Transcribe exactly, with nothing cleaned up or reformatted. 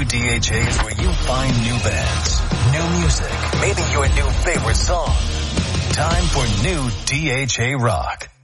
D H A is where you find new bands, new music, maybe your new favorite song. Time for new D H A Rock.